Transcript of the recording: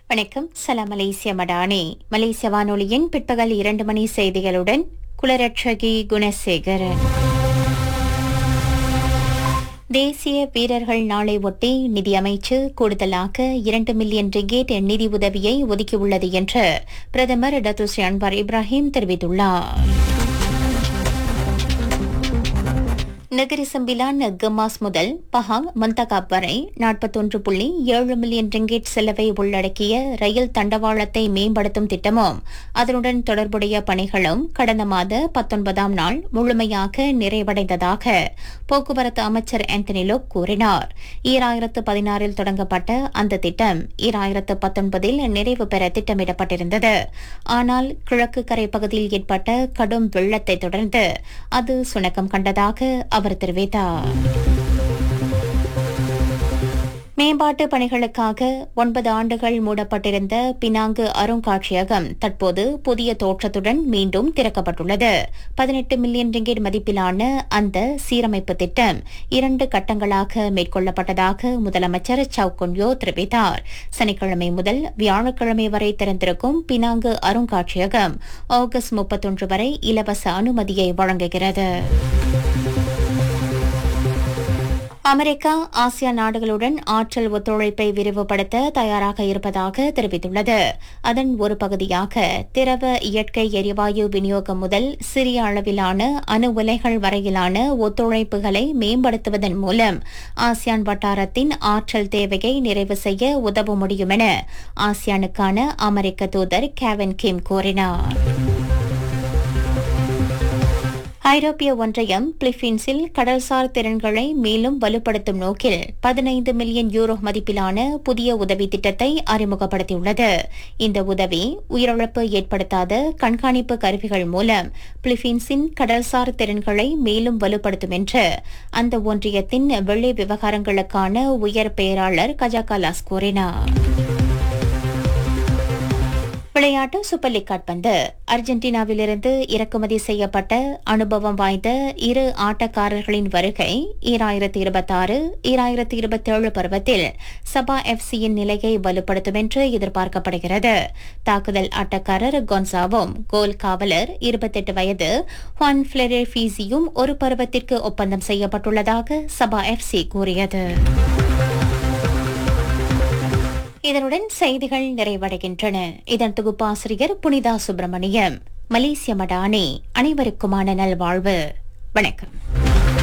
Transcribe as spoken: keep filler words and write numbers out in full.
வணக்கம். சலாம் மலேசிய மடானி. மலேசிய வானொலியின் பிற்பகல் இரண்டு மணி செய்திகளுடன் குலரட்சகி குணசேகரன். தேசிய வீரர்கள் நாளை ஒட்டி நிதியமைச்சு கூடுதலாக இரண்டு மில்லியன் ரிங்கேட் நிதி உதவியை ஒதுக்கியுள்ளது என்று பிரதமர் டத்துஸ்ரீ அன்வார் இப்ராஹிம் தெரிவித்துள்ளார். நகரி சம்பிலான் கமாஸ் முதல் பஹாங் மந்தகாப் வரை நாற்பத்தொன்று புள்ளி ஏழு மில்லியன் ரிங்கேட் செலவை உள்ளடக்கிய ரயில் தண்டவாளத்தை மேம்படுத்தும் திட்டமும் அதனுடன் தொடர்புடைய பணிகளும் கடந்த மாத பத்தொன்பதாம் நாள் முழுமையாக நிறைவடைந்ததாக போக்குவரத்து அமைச்சர் ஆந்தனி லோக் கூறினார். ஈராயிரத்து பதினாறில் தொடங்கப்பட்ட அந்த திட்டம் ஈராயிரத்து பத்தொன்பதில் நிறைவு பெற திட்டமிடப்பட்டிருந்தது. ஆனால் கிழக்கு கரை பகுதியில் ஏற்பட்ட கடும் வெள்ளத்தை தொடர்ந்து அது சுணக்கம் கண்டதாக அவர் தெரிவித்தார். மேம்பாட்டு பணிகளுக்காக ஒன்பது ஆண்டுகள் மூடப்பட்டிருந்த பினாங்கு அருங்காட்சியகம் தற்போது புதிய தோற்றத்துடன் மீண்டும் திறக்கப்பட்டுள்ளது. பதினெட்டு மில்லியன் ரிங்கெட் மதிப்பிலான அந்த சீரமைப்பு திட்டம் இரண்டு கட்டங்களாக மேற்கொள்ளப்பட்டதாக முதலமைச்சர் சவ் கொன்யோ தெரிவித்தார். சனிக்கிழமை முதல் வியாழக்கிழமை வரை திறந்திருக்கும் பினாங்கு அருங்காட்சியகம் ஆகஸ்ட் முப்பத்தொன்று வரை இலவச அனுமதியை வழங்குகிறது. அமெரிக்கா ஆசியா நாடுகளுடன் ஆற்றல் ஒத்துழைப்பை விரிவுபடுத்த தயாராக இருப்பதாக தெரிவித்துள்ளது. அதன் ஒரு பகுதியாக திரவ இயற்கை எரிவாயு விநியோகம் முதல் சிறிய அளவிலான அணு உலைகள் வரையிலான ஒத்துழைப்புகளை மேம்படுத்துவதன் மூலம் ஆசியான் வட்டாரத்தின் ஆற்றல் தேவையை நிறைவு செய்ய உதவ முடியும் என ஆசியானுக்கான அமெரிக்க தூதர் கேவின் கிம் கூறினார். ஐரோப்பிய ஒன்றியம் பிலிப்பீன்ஸில் கடல்சார் திறன்களை மேலும் வலுப்படுத்தும் நோக்கில் பதினைந்து மில்லியன் யூரோ மதிப்பிலான புதிய உதவி திட்டத்தை அறிமுகப்படுத்தியுள்ளது. இந்த உதவி உயிரிழப்பு ஏற்படுத்தாத கண்காணிப்பு கருவிகள் மூலம் பிலிப்பீன்ஸின் கடல்சார் திறன்களை மேலும் வலுப்படுத்தும் என்று அந்த ஒன்றியத்தின் வெள்ளை விவகாரங்களுக்கான உயர் பேராளர் கஜாகாலாஸ் கூறினார். விளையாட்டு சூப்பர் லீக் கால்பந்து. அர்ஜென்டினாவிலிருந்து இறக்குமதி செய்யப்பட்ட அனுபவம் வாய்ந்த இரு ஆட்டக்காரர்களின் வருகை ஈராயிரத்தி இருபத்தாறு ஈராயிரத்தி இருபத்தேழு பருவத்தில் சபா எஃப்சியின் நிலையை வலுப்படுத்தும் என்று எதிர்பார்க்கப்படுகிறது. தாக்குதல் ஆட்டக்காரர் கொன்சாவும் கோல் காவலர் இருபத்தெட்டு வயது ஹுவான் ஃபிளெரே ஃபீசியும் ஒரு பருவத்திற்கு ஒப்பந்தம் செய்யப்பட்டுள்ளதாக சபா எஃப்சி கூறியது. இதனுடன் செய்திகள் நிறைவடைகின்றன. இதன் தொகுப்பாசிரியர் புனிதா சுப்பிரமணியம். மலேசிய மடானி. அனைவருக்குமான நல்வாழ்வு. வணக்கம்.